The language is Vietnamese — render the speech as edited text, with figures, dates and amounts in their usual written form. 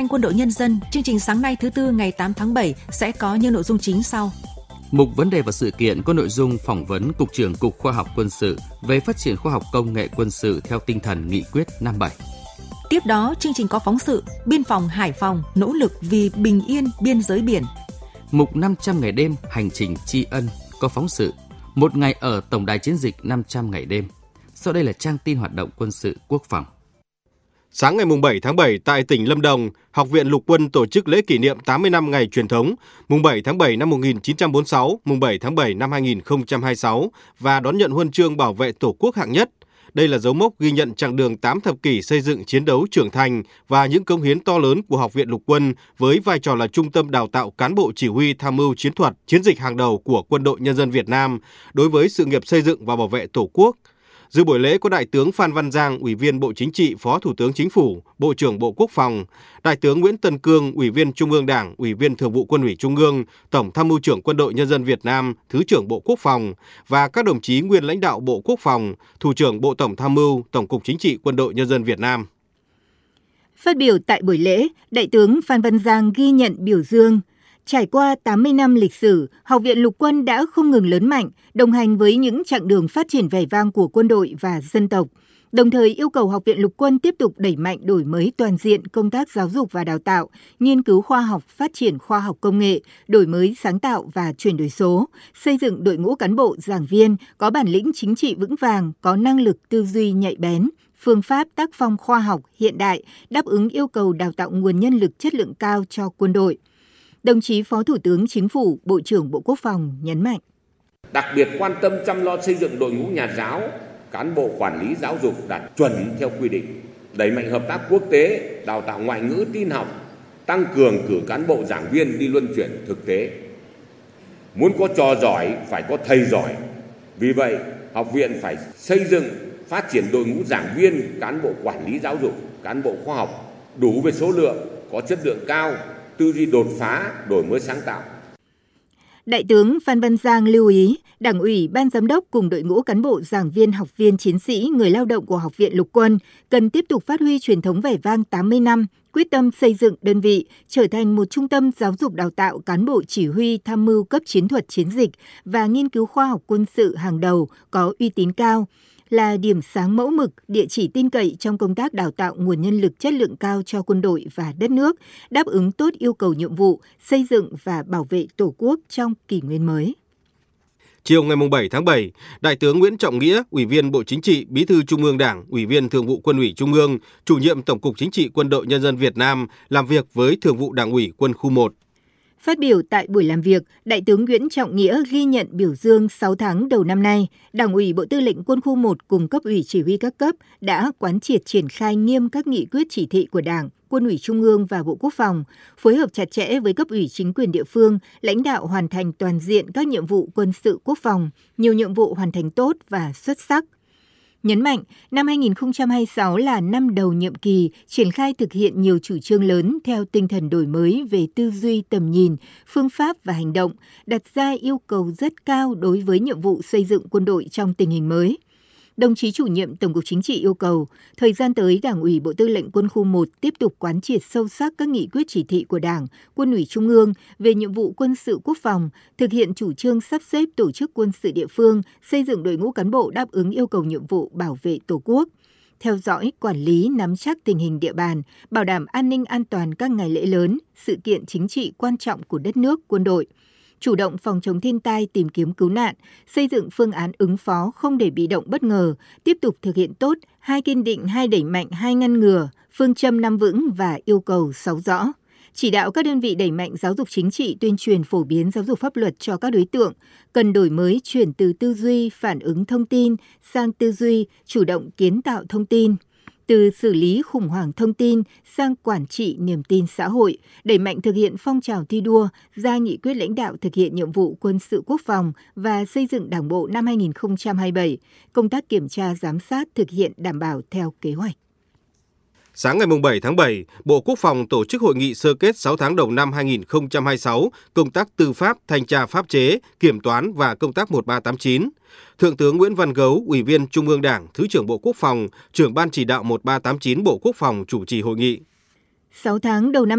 Quân đội Nhân dân, chương trình sáng nay thứ Tư ngày 8 tháng 7 sẽ có những nội dung chính sau. Mục vấn đề và sự kiện có nội dung phỏng vấn Cục trưởng Cục Khoa học Quân sự về phát triển khoa học công nghệ quân sự theo tinh thần nghị quyết 57. Tiếp đó, chương trình có phóng sự Biên phòng Hải Phòng nỗ lực vì bình yên biên giới biển. Mục 500 ngày đêm hành trình tri ân có phóng sự Một ngày ở Tổng đài chiến dịch 500 ngày đêm. Sau đây là trang tin hoạt động quân sự quốc phòng. Sáng ngày 7 tháng 7 tại tỉnh Lâm Đồng, Học viện Lục quân tổ chức lễ kỷ niệm 80 năm ngày truyền thống, mùng 7 tháng 7 năm 1946, mùng 7 tháng 7 năm 2026 và đón nhận huân chương bảo vệ Tổ quốc hạng nhất. Đây là dấu mốc ghi nhận chặng đường 8 thập kỷ xây dựng chiến đấu trưởng thành và những cống hiến to lớn của Học viện Lục quân với vai trò là trung tâm đào tạo cán bộ chỉ huy tham mưu chiến thuật, chiến dịch hàng đầu của Quân đội Nhân dân Việt Nam đối với sự nghiệp xây dựng và bảo vệ Tổ quốc. Dự buổi lễ có Đại tướng Phan Văn Giang, Ủy viên Bộ Chính trị, Phó Thủ tướng Chính phủ, Bộ trưởng Bộ Quốc phòng, Đại tướng Nguyễn Tân Cương, Ủy viên Trung ương Đảng, Ủy viên Thường vụ Quân ủy Trung ương, Tổng Tham mưu trưởng Quân đội Nhân dân Việt Nam, Thứ trưởng Bộ Quốc phòng và các đồng chí nguyên lãnh đạo Bộ Quốc phòng, Thủ trưởng Bộ Tổng Tham mưu, Tổng cục Chính trị Quân đội Nhân dân Việt Nam. Phát biểu tại buổi lễ, Đại tướng Phan Văn Giang ghi nhận biểu dương. Trải qua 80 năm lịch sử, Học viện Lục quân đã không ngừng lớn mạnh, đồng hành với những chặng đường phát triển vẻ vang của quân đội và dân tộc. Đồng thời yêu cầu Học viện Lục quân tiếp tục đẩy mạnh đổi mới toàn diện công tác giáo dục và đào tạo, nghiên cứu khoa học, phát triển khoa học công nghệ, đổi mới sáng tạo và chuyển đổi số, xây dựng đội ngũ cán bộ giảng viên có bản lĩnh chính trị vững vàng, có năng lực tư duy nhạy bén, phương pháp tác phong khoa học hiện đại, đáp ứng yêu cầu đào tạo nguồn nhân lực chất lượng cao cho quân đội. Đồng chí Phó Thủ tướng Chính phủ, Bộ trưởng Bộ Quốc phòng nhấn mạnh. Đặc biệt quan tâm chăm lo xây dựng đội ngũ nhà giáo, cán bộ quản lý giáo dục đạt chuẩn theo quy định, đẩy mạnh hợp tác quốc tế, đào tạo ngoại ngữ tin học, tăng cường cử cán bộ giảng viên đi luân chuyển thực tế. Muốn có trò giỏi phải có thầy giỏi. Vì vậy, học viện phải xây dựng, phát triển đội ngũ giảng viên, cán bộ quản lý giáo dục, cán bộ khoa học đủ về số lượng, có chất lượng cao, tư duy đột phá, đổi mới sáng tạo. Đại tướng Phan Văn Giang lưu ý, Đảng ủy, Ban giám đốc cùng đội ngũ cán bộ, giảng viên, học viên, chiến sĩ, người lao động của Học viện Lục quân cần tiếp tục phát huy truyền thống vẻ vang 80 năm, quyết tâm xây dựng đơn vị trở thành một trung tâm giáo dục đào tạo cán bộ chỉ huy tham mưu cấp chiến thuật chiến dịch và nghiên cứu khoa học quân sự hàng đầu có uy tín cao, là điểm sáng mẫu mực, địa chỉ tin cậy trong công tác đào tạo nguồn nhân lực chất lượng cao cho quân đội và đất nước, đáp ứng tốt yêu cầu nhiệm vụ, xây dựng và bảo vệ Tổ quốc trong kỷ nguyên mới. Chiều ngày 7 tháng 7, Đại tướng Nguyễn Trọng Nghĩa, Ủy viên Bộ Chính trị, Bí thư Trung ương Đảng, Ủy viên Thường vụ Quân ủy Trung ương, Chủ nhiệm Tổng cục Chính trị Quân đội Nhân dân Việt Nam làm việc với Thường vụ Đảng ủy Quân khu 1. Phát biểu tại buổi làm việc, Đại tướng Nguyễn Trọng Nghĩa ghi nhận biểu dương 6 tháng đầu năm nay, Đảng ủy Bộ Tư lệnh Quân khu 1 cùng cấp ủy chỉ huy các cấp đã quán triệt triển khai nghiêm các nghị quyết chỉ thị của Đảng, Quân ủy Trung ương và Bộ Quốc phòng, phối hợp chặt chẽ với cấp ủy chính quyền địa phương, lãnh đạo hoàn thành toàn diện các nhiệm vụ quân sự quốc phòng, nhiều nhiệm vụ hoàn thành tốt và xuất sắc. Nhấn mạnh, năm 2026 là năm đầu nhiệm kỳ, triển khai thực hiện nhiều chủ trương lớn theo tinh thần đổi mới về tư duy tầm nhìn, phương pháp và hành động, đặt ra yêu cầu rất cao đối với nhiệm vụ xây dựng quân đội trong tình hình mới. Đồng chí chủ nhiệm Tổng cục Chính trị yêu cầu, thời gian tới Đảng ủy Bộ Tư lệnh Quân khu 1 tiếp tục quán triệt sâu sắc các nghị quyết chỉ thị của Đảng, Quân ủy Trung ương về nhiệm vụ quân sự quốc phòng, thực hiện chủ trương sắp xếp tổ chức quân sự địa phương, xây dựng đội ngũ cán bộ đáp ứng yêu cầu nhiệm vụ bảo vệ Tổ quốc, theo dõi, quản lý, nắm chắc tình hình địa bàn, bảo đảm an ninh an toàn các ngày lễ lớn, sự kiện chính trị quan trọng của đất nước, quân đội, chủ động phòng chống thiên tai, tìm kiếm cứu nạn, xây dựng phương án ứng phó không để bị động bất ngờ, tiếp tục thực hiện tốt 2 kiên định, 2 đẩy mạnh, 2 ngăn ngừa, phương châm 5 vững và yêu cầu 6 rõ. Chỉ đạo các đơn vị đẩy mạnh giáo dục chính trị, tuyên truyền phổ biến giáo dục pháp luật cho các đối tượng, cần đổi mới chuyển từ tư duy phản ứng thông tin sang tư duy chủ động kiến tạo thông tin, từ xử lý khủng hoảng thông tin sang quản trị niềm tin xã hội, đẩy mạnh thực hiện phong trào thi đua, ra nghị quyết lãnh đạo thực hiện nhiệm vụ quân sự quốc phòng và xây dựng Đảng bộ năm 2027, công tác kiểm tra giám sát thực hiện đảm bảo theo kế hoạch. Sáng ngày 7 tháng 7, Bộ Quốc phòng tổ chức hội nghị sơ kết 6 tháng đầu năm 2026, công tác tư pháp, thanh tra pháp chế, kiểm toán và công tác 1389. Thượng tướng Nguyễn Văn Gấu, Ủy viên Trung ương Đảng, Thứ trưởng Bộ Quốc phòng, trưởng Ban chỉ đạo 1389 Bộ Quốc phòng chủ trì hội nghị. 6 tháng đầu năm